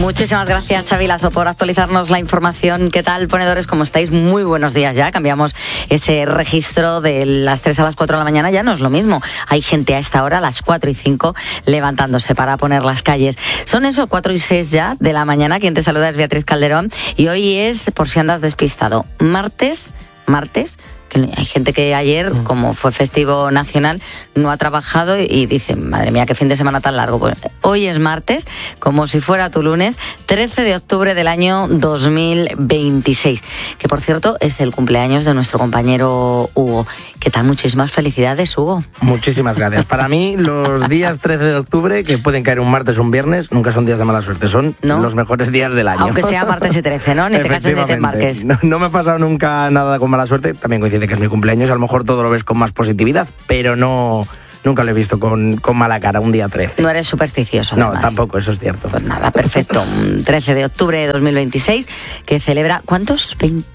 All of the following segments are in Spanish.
Muchísimas gracias, Xavi Lasso, por actualizarnos la información. ¿Qué tal, ponedores? ¿Cómo estáis? Muy buenos días ya. Cambiamos ese registro de las 3 a las 4 de la mañana. Ya no es lo mismo. Hay gente a esta hora, a las 4 y 5, levantándose para poner las calles. Son eso, 4 y 6 ya de la mañana. Quien te saluda es Beatriz Calderón. Y hoy es, por si andas despistado, martes, que hay gente que ayer, como fue festivo nacional, no ha trabajado y dice, madre mía, qué fin de semana tan largo. Pues hoy es martes, como si fuera tu lunes, 13 de octubre del año 2026, que por cierto es el cumpleaños de nuestro compañero Hugo. ¿Qué tal? Muchísimas felicidades, Hugo. Muchísimas gracias. Para mí, los días 13 de octubre, que pueden caer un martes o un viernes, nunca son días de mala suerte, son los mejores días del año. Aunque sea martes y 13, ¿no? Ni te cases ni te embarques. No me ha pasado nunca nada con mala suerte, también coincide que es mi cumpleaños, a lo mejor todo lo ves con más positividad, pero nunca lo he visto con mala cara un día 13. No eres supersticioso, además. No, tampoco, eso es cierto. Pues nada, perfecto. Un 13 de octubre de 2026 que celebra, ¿cuántos?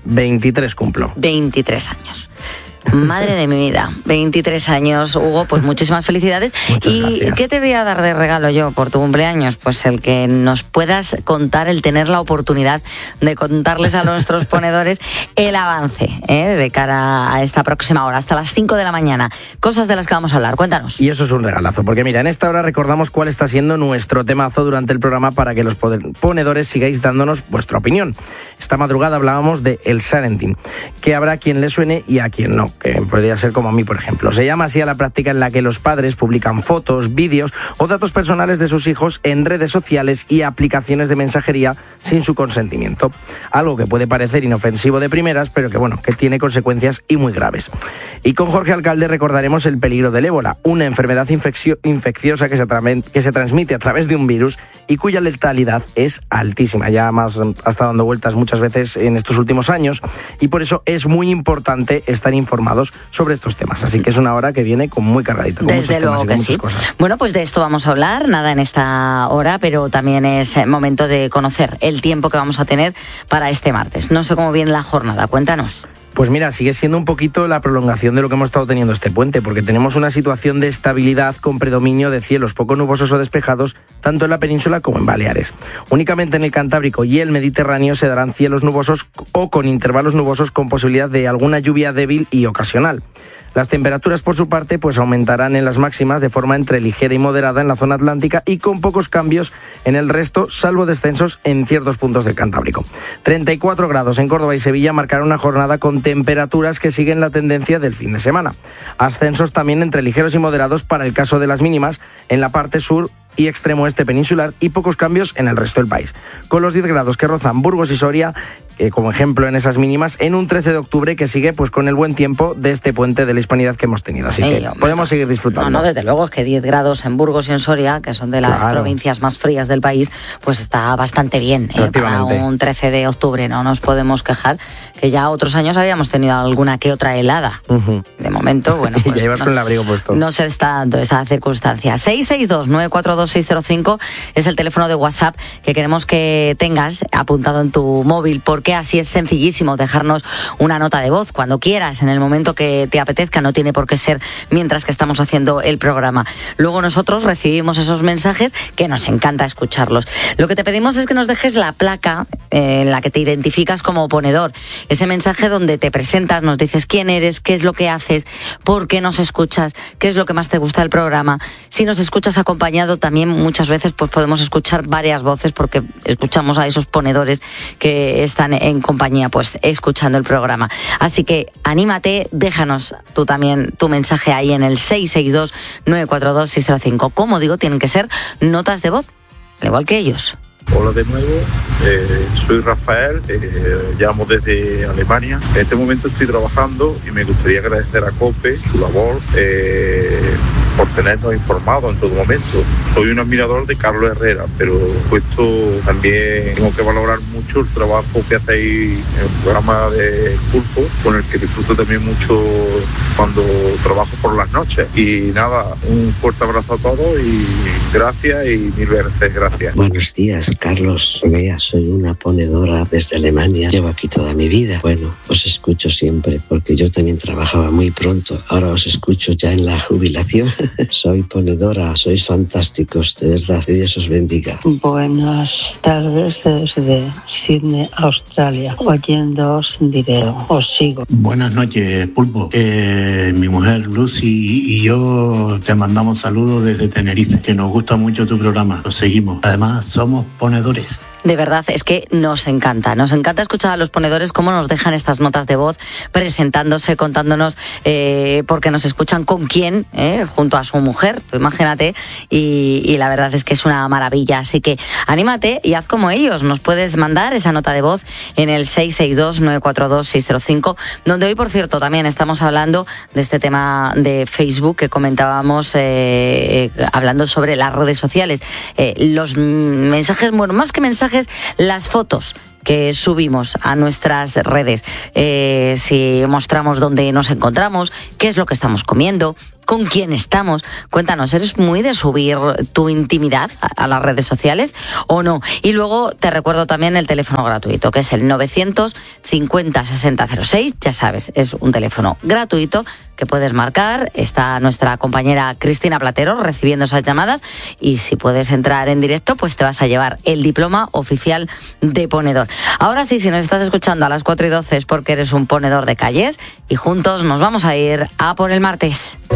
23 cumplo. 23 años. Madre de mi vida, 23 años, Hugo, pues muchísimas felicidades. Muchas gracias. ¿Qué te voy a dar de regalo yo por tu cumpleaños? Pues el que nos puedas contar, el tener la oportunidad de contarles a nuestros ponedores el avance de cara a esta próxima hora, hasta las 5 de la mañana. Cosas de las que vamos a hablar, cuéntanos. Y eso es un regalazo, porque mira, en esta hora recordamos cuál está siendo nuestro temazo durante el programa para que los ponedores sigáis dándonos vuestra opinión. Esta madrugada hablábamos de el sharenting, que habrá quien le suene y a quien no, que podría ser como a mí, por ejemplo. Se llama así a la práctica en la que los padres publican fotos, vídeos o datos personales de sus hijos en redes sociales y aplicaciones de mensajería sin su consentimiento. Algo que puede parecer inofensivo de primeras, pero que tiene consecuencias y muy graves. Y con Jorge Alcalde recordaremos el peligro del ébola, una enfermedad infecciosa que se transmite a través de un virus y cuya letalidad es altísima. Ya más ha estado dando vueltas muchas veces en estos últimos años y por eso es muy importante estar informados sobre estos temas. Así que es una hora que viene con muy cargadita, con Desde muchos temas y con muchas cosas. Bueno, pues de esto vamos a hablar, nada en esta hora, pero también es momento de conocer el tiempo que vamos a tener para este martes. No sé cómo viene la jornada, cuéntanos. Pues mira, sigue siendo un poquito la prolongación de lo que hemos estado teniendo este puente, porque tenemos una situación de estabilidad con predominio de cielos poco nubosos o despejados, tanto en la península como en Baleares. Únicamente en el Cantábrico y el Mediterráneo se darán cielos nubosos o con intervalos nubosos con posibilidad de alguna lluvia débil y ocasional. Las temperaturas, por su parte, pues aumentarán en las máximas de forma entre ligera y moderada en la zona atlántica y con pocos cambios en el resto, salvo descensos en ciertos puntos del Cantábrico. 34 grados en Córdoba y Sevilla marcará una jornada con temperaturas que siguen la tendencia del fin de semana. Ascensos también entre ligeros y moderados para el caso de las mínimas en la parte sur y extremo oeste peninsular y pocos cambios en el resto del país. Con los 10 grados que rozan Burgos y Soria, como ejemplo en esas mínimas, en un 13 de octubre que sigue pues con el buen tiempo de este puente de la hispanidad que hemos tenido. Así que podemos seguir disfrutando. No, desde luego es que 10 grados en Burgos y en Soria, que son de las provincias más frías del país, pues está bastante bien para un 13 de octubre. No nos podemos quejar, que ya otros años habíamos tenido alguna que otra helada. De momento, bueno, pues ya ibas con el abrigo puesto. No se está dando esa circunstancia. 662-942-605 es el teléfono de WhatsApp que queremos que tengas apuntado en tu móvil, porque así es sencillísimo dejarnos una nota de voz cuando quieras, en el momento que te apetezca, no tiene por qué ser mientras que estamos haciendo el programa. Luego nosotros recibimos esos mensajes que nos encanta escucharlos. Lo que te pedimos es que nos dejes la placa en la que te identificas como ponedor. Ese mensaje donde te presentas, nos dices quién eres, qué es lo que haces, por qué nos escuchas, qué es lo que más te gusta del programa. Si nos escuchas acompañado, también muchas veces pues podemos escuchar varias voces, porque escuchamos a esos ponedores que están en compañía pues escuchando el programa. Así que anímate, déjanos tú también tu mensaje ahí en el 662-942-605. Como digo, tienen que ser notas de voz, igual que ellos. Hola de nuevo, soy Rafael, llamo desde Alemania. En este momento estoy trabajando y me gustaría agradecer a COPE su labor por tenernos informados en todo momento. Soy un admirador de Carlos Herrera, pero puesto también tengo que valorar mucho el trabajo que hacéis en el programa de Pulpo, con el que disfruto también mucho cuando trabajo por las noches. Y nada, un fuerte abrazo a todos y gracias y mil veces gracias. Buenos días, Carlos. Vea, soy una ponedora desde Alemania. Llevo aquí toda mi vida. Bueno, os escucho siempre porque yo también trabajaba muy pronto. Ahora os escucho ya en la jubilación. Soy ponedora, sois fantásticos, de verdad, que Dios os bendiga. Buenas tardes desde Sydney, Australia. Oyéndoos en directo, os sigo. Buenas noches, Pulpo. Mi mujer Lucy y yo te mandamos saludos desde Tenerife, que nos gusta mucho tu programa, lo seguimos. Además, somos ponedores. De verdad, es que nos encanta escuchar a los ponedores cómo nos dejan estas notas de voz, presentándose, contándonos porque nos escuchan con quién, junto a su mujer, tú imagínate, y la verdad es que es una maravilla, así que anímate y haz como ellos, nos puedes mandar esa nota de voz en el 662-942-605, donde hoy, por cierto, también estamos hablando de este tema de Facebook que comentábamos, hablando sobre las redes sociales, los mensajes, bueno, más que mensajes, las fotos que subimos a nuestras redes, si mostramos dónde nos encontramos, qué es lo que estamos comiendo, con quién estamos. Cuéntanos, ¿eres muy de subir tu intimidad a las redes sociales o no? Y luego te recuerdo también el teléfono gratuito, que es el 950-6006, ya sabes, es un teléfono gratuito que puedes marcar. Está nuestra compañera Cristina Platero recibiendo esas llamadas y si puedes entrar en directo, pues te vas a llevar el diploma oficial de ponedor. Ahora sí, si nos estás escuchando a las 4:12 es porque eres un ponedor de calles y juntos nos vamos a ir a por el martes.